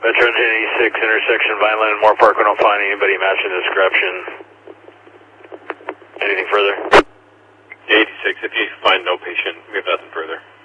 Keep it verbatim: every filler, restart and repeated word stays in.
Metro eighty-six, intersection Vineland and Moore Park. We don't find anybody matching the description. Anything further? eighty-six, if you find no patient, we have nothing further.